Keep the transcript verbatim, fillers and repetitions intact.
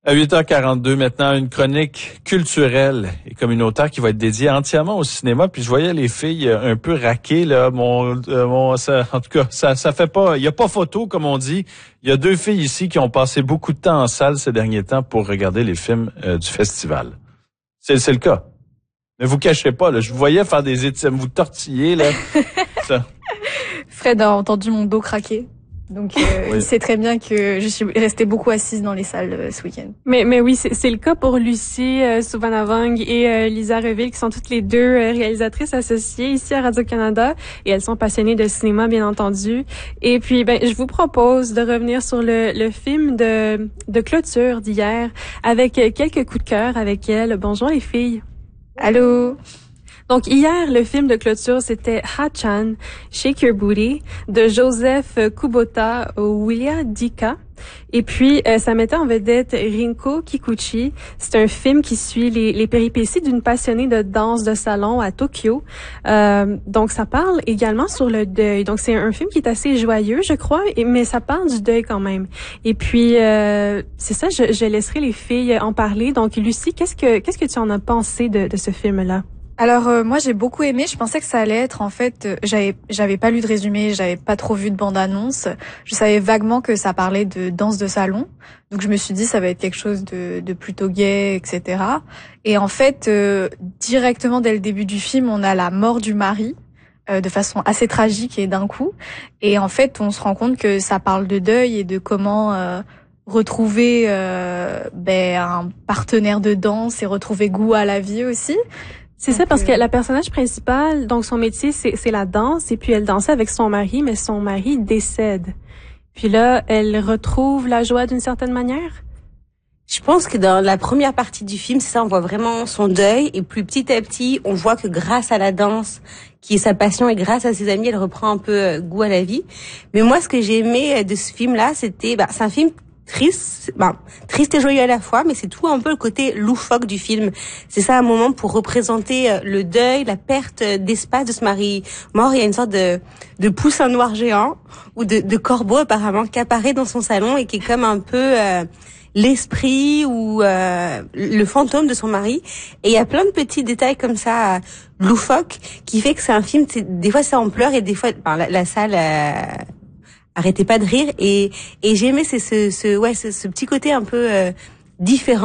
À huit heures quarante-deux, maintenant, une chronique culturelle et communautaire qui va être dédiée entièrement au cinéma. Puis je voyais les filles un peu raquées, là. Mon, euh, mon, ça, en tout cas, ça, ça fait pas, il y a pas photo, comme on dit. Il y a deux filles ici qui ont passé beaucoup de temps en salle ces derniers temps pour regarder les films euh, du festival. C'est, c'est le cas. Mais vous cachez pas, là. Je vous voyais faire des étièmes, vous tortiller, là. Ça. Fred a entendu mon dos craquer. Donc, euh, oui. Il sait très bien que je suis restée beaucoup assise dans les salles euh, ce week-end. Mais, mais oui, c'est, c'est le cas pour Lucie euh, Souvanavang et euh, Lisa Reville, qui sont toutes les deux euh, réalisatrices associées ici à Radio-Canada. Et elles sont passionnées de cinéma, bien entendu. Et puis, ben, je vous propose de revenir sur le, le film de, de clôture d'hier avec quelques coups de cœur avec elles. Bonjour les filles. Allô. Donc, hier, le film de clôture, c'était Ha-chan, Shake Your Booty, de Joseph Kubota Williadika. Et puis, euh, ça mettait en vedette Rinko Kikuchi. C'est un film qui suit les, les péripéties d'une passionnée de danse de salon à Tokyo. Euh, donc, ça parle également sur le deuil. Donc, c'est un film qui est assez joyeux, je crois, et, mais ça parle du deuil quand même. Et puis, euh, c'est ça, je, je laisserai les filles en parler. Donc, Lucie, qu'est-ce que qu'est-ce que tu en as pensé de, de ce film-là? Alors euh, moi j'ai beaucoup aimé, je pensais que ça allait être en fait euh, j'avais j'avais pas lu de résumé, j'avais pas trop vu de bande-annonce. Je savais vaguement que ça parlait de danse de salon. Donc je me suis dit ça va être quelque chose de de plutôt gai, et cetera. Et en fait euh, directement dès le début du film, on a la mort du mari euh, de façon assez tragique et d'un coup. Et en fait, on se rend compte que ça parle de deuil et de comment euh, retrouver euh, ben un partenaire de danse et retrouver goût à la vie aussi. C'est ça, parce que la personnage principale, donc son métier, c'est, c'est la danse, et puis elle dansait avec son mari, mais son mari décède. Puis là, elle retrouve la joie d'une certaine manière. Je pense que dans la première partie du film, c'est ça, on voit vraiment son deuil, et puis petit à petit, on voit que grâce à la danse, qui est sa passion, et grâce à ses amis, elle reprend un peu goût à la vie. Mais moi, ce que j'ai aimé de ce film-là, c'était, bah, c'est un film triste, ben, triste et joyeux à la fois, mais c'est tout un peu le côté loufoque du film. C'est ça un moment pour représenter le deuil, la perte d'espace de ce mari mort. Il y a une sorte de, de poussin noir géant, ou de, de corbeau apparemment, qui apparaît dans son salon et qui est comme un peu euh, l'esprit ou euh, le fantôme de son mari. Et il y a plein de petits détails comme ça, euh, loufoques, qui fait que c'est un film, c'est, des fois ça en pleure et des fois ben, la, la salle... Euh, arrêtez pas de rire et et j'ai aimé c'est ce ce ouais ce, ce petit côté un peu euh, différent.